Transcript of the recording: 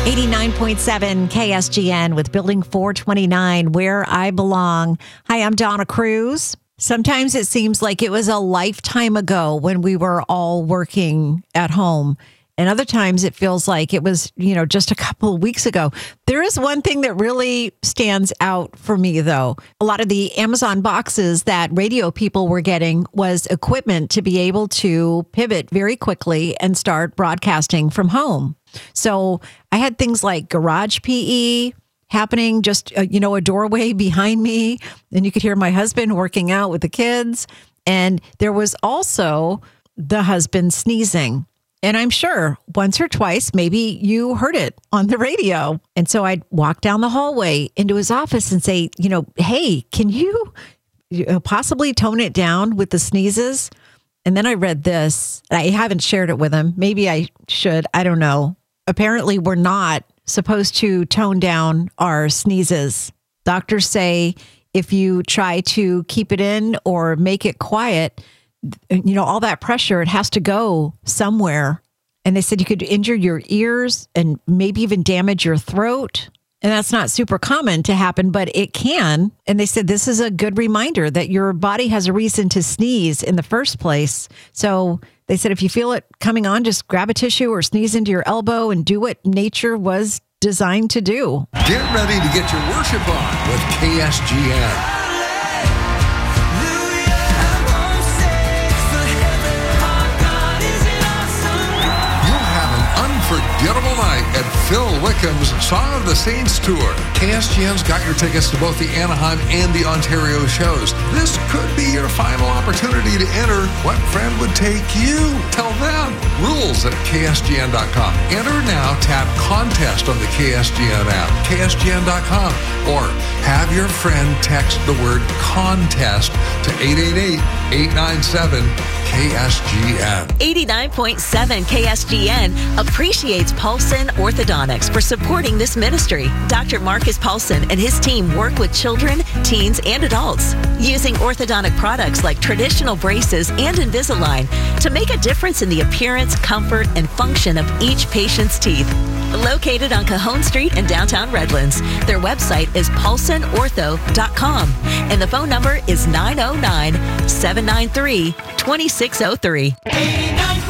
89.7 KSGN with Building 429, Where I Belong. Hi, I'm Donna Cruz. Sometimes it seems like it was a lifetime ago when we were all working at home. And other times it feels like it was, just a couple of weeks ago. There is one thing that really stands out for me, though. A lot of the Amazon boxes that radio people were getting was equipment to be able to pivot very quickly and start broadcasting from home. So I had things like garage PE happening just, a doorway behind me. And you could hear my husband working out with the kids. And there was also the husband sneezing. And I'm sure once or twice, maybe you heard it on the radio. And so I'd walk down the hallway into his office and say, hey, can you possibly tone it down with the sneezes? And then I read this. I haven't shared it with him. Maybe I should. I don't know. Apparently, we're not supposed to tone down our sneezes. Doctors say if you try to keep it in or make it quiet, all that pressure, it has to go somewhere. And they said you could injure your ears and maybe even damage your throat. And that's not super common to happen, but it can. And they said this is a good reminder that your body has a reason to sneeze in the first place. So they said if you feel it coming on, just grab a tissue or sneeze into your elbow and do what nature was designed to do. Get ready to get your worship on with KSGN. Unforgettable night at Phil Wickham's Song of the Saints Tour. KSGN's got your tickets to both the Anaheim and the Ontario shows. This could be your final opportunity to enter. What friend would take you? Tell them. Rules at KSGN.com. Enter now. Tap contest on the KSGN app, KSGN.com, or have your friend text the word contest to 888-897-KSGN. 89.7 KSGN appreciates Paulson Orthodontics for supporting this ministry. Dr. Marcus Paulson and his team work with children, teens, and adults using orthodontic products like traditional braces and Invisalign to make a difference in the appearance, comfort, and function of each patient's teeth. Located on Cajon Street in downtown Redlands, their website is paulsonortho.com and the phone number is 909-793-2603.